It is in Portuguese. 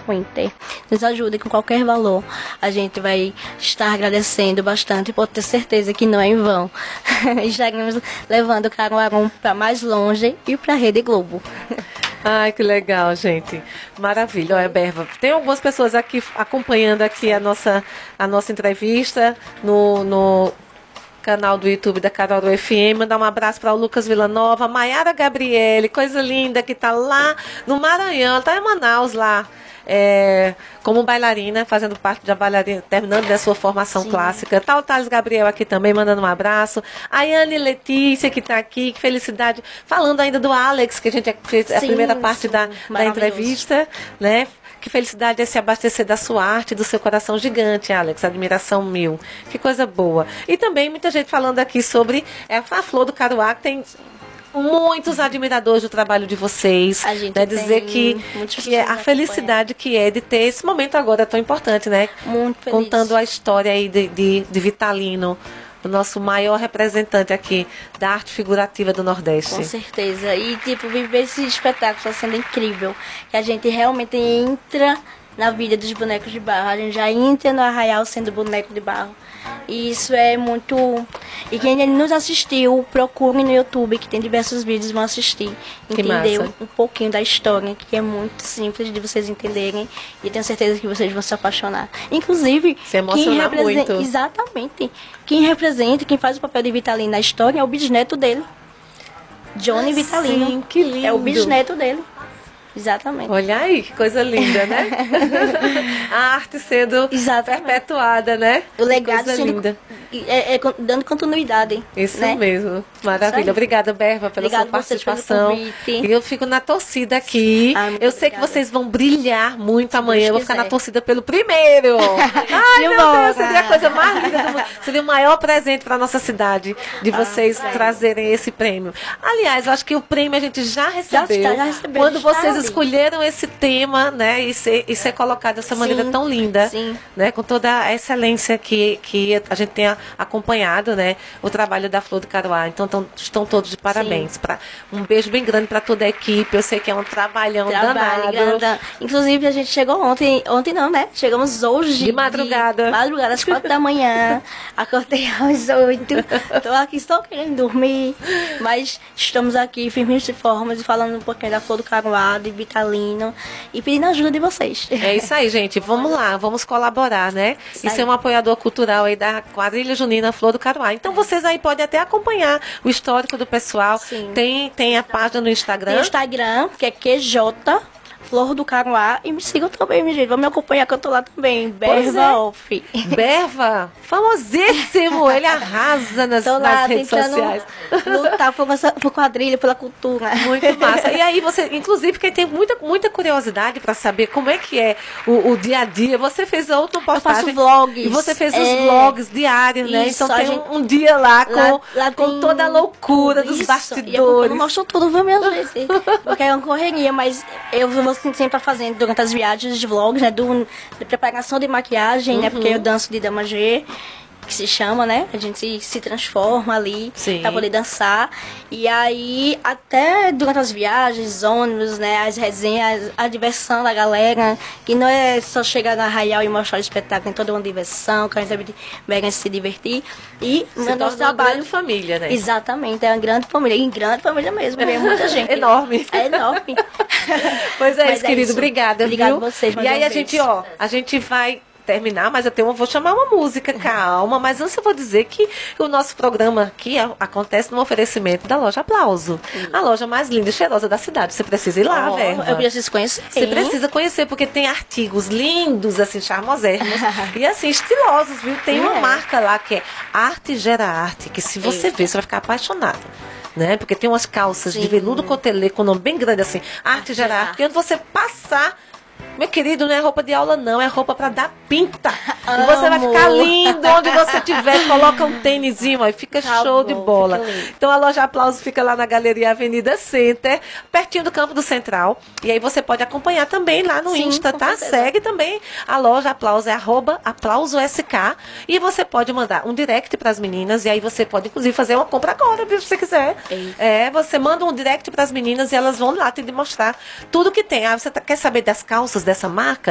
Winter. Nos ajude com qualquer valor. A gente vai estar agradecendo bastante, por ter certeza que não é em vão. Estaremos levando o Caruaru para mais longe e para a Rede Globo. Ai, que legal, gente. Maravilha. Olha, Berva, tem algumas pessoas aqui acompanhando aqui a nossa entrevista no canal do YouTube da Caruaru FM. Mandar um abraço para o Lucas Villanova, Maiara Gabriele, coisa linda, que está lá no Maranhão, está em Manaus lá. Como bailarina, fazendo parte da bailarina, terminando da sua formação clássica. Tá o Thales Gabriel aqui também, mandando um abraço. A Yane Letícia, que está aqui, que felicidade. Falando ainda do Alex, que a gente fez a primeira parte da entrevista, né? Que felicidade é se abastecer da sua arte, do seu coração gigante, Alex. Admiração mil. Que coisa boa. E também muita gente falando aqui sobre a Flor do Caruá, que tem muitos admiradores do trabalho de vocês, a gente né? Dizer que é a felicidade que é de ter esse momento agora tão importante, né? Muito feliz. Contando a história aí de Vitalino, o nosso maior representante aqui da arte figurativa do Nordeste. Com certeza. E, viver esse espetáculo está sendo incrível. Que a gente realmente entra na vida dos bonecos de barro. A gente já entra no Arraial sendo boneco de barro. E isso é muito... E quem ainda nos assistiu, procure no YouTube, que tem diversos vídeos, vão assistir. Entender um pouquinho da história, que é muito simples de vocês entenderem. E tenho certeza que vocês vão se apaixonar. Inclusive, se emocionar muito. Exatamente. Quem representa, quem faz o papel de Vitalino na história é o bisneto dele. Johnny Vitalino. Sim, que lindo. É o bisneto dele. Exatamente. Olha aí, que coisa linda, né? A arte sendo perpetuada, né? O legado sendo linda. Dando continuidade. Isso, né? Mesmo. Maravilha. Obrigada, Berva, pela sua participação. E eu fico na torcida aqui. Eu sei que vocês vão brilhar muito amanhã. Eu vou ficar na torcida pelo primeiro. Ai, meu Deus, seria a coisa mais linda do mundo. Seria o maior presente para a nossa cidade de vocês trazerem esse prêmio. Aliás, eu acho que o prêmio a gente já recebeu. Já recebeu. Quando vocês escolheram esse tema, né, e ser colocado dessa maneira tão linda, né, com toda a excelência que a gente tem acompanhado, né, o trabalho da Flor do Caruá. Então estão todos de parabéns. Um beijo bem grande para toda a equipe. Eu sei que é um trabalhão danado. Inclusive a gente chegou ontem não, né? Chegamos hoje. De madrugada. Às 4 da manhã. Acordei às 8. Estou querendo dormir, mas estamos aqui firmes e formas e falando um pouquinho da Flor do Caruá, de Vitalino e pedindo ajuda de vocês. É isso aí, gente. Vamos lá, vamos colaborar, né? E ser um apoiador cultural aí da Quadrilha Junina Flor do Caruá. Então vocês aí podem até acompanhar o histórico do pessoal. Tem a página no Instagram. Tem o Instagram, que é QJ Flor do Caruá. E me sigam também, minha gente. Vão me acompanhar que eu tô lá também. Berva Off. Berva, famosíssimo. Ele arrasa nas redes sociais. Lutar por quadrilha, pela cultura. Muito massa. E aí você, inclusive, quem tem muita curiosidade para saber como é que é o dia a dia, você fez outra postagem. Eu faço vlogs. E você fez os vlogs diários, né? Então tem um dia lá com toda a loucura dos bastidores. Eu mostro tudo, viu, minha gente? Porque é uma correria, mas eu vou sempre fazendo durante as viagens de vlogs, né? De preparação de maquiagem, né? Porque eu danço de Dama G, que se chama, né? A gente se transforma ali para poder dançar. E aí, até durante as viagens, ônibus, né? As resenhas, a diversão da galera, que não é só chegar na Arraial e mostrar o espetáculo, tem toda uma diversão, que a gente vai se divertir. E o nosso trabalho uma grande família, né? Exatamente, é uma grande família, e grande família mesmo, é muita gente. Enorme. É enorme. Pois é, isso, querido, obrigada. Obrigada a vocês. E aí a gente vai terminar, mas vou chamar uma música, calma, mas antes eu vou dizer que o nosso programa aqui acontece no oferecimento da loja Aplauso, a loja mais linda e cheirosa da cidade. Você precisa ir lá, Verva. Eu preciso conhecer. Você precisa conhecer, porque tem artigos lindos, assim, charmosérrimos e assim, estilosos, viu? Tem uma marca lá que é Arte Gera Arte, que se você ver, você vai ficar apaixonado. Né? Porque tem umas calças de veludo cotelê com nome bem grande assim, Arte Gera Arte, que onde você passar, meu querido, não é roupa de aula não, é roupa para dar pinta. E você vai ficar lindo onde você estiver. Coloca um tênisinho, aí fica show de bola. Então a loja Aplauso fica lá na Galeria Avenida Center, pertinho do Campo do Central. E aí você pode acompanhar também lá no Insta, tá? Segue também a loja Aplauso, é @AplausoSK. E você pode mandar um direct para as meninas. E aí você pode, inclusive, fazer uma compra agora, se você quiser. Você manda um direct para as meninas e elas vão lá te mostrar tudo que tem. Ah, você quer saber das calças dessa marca?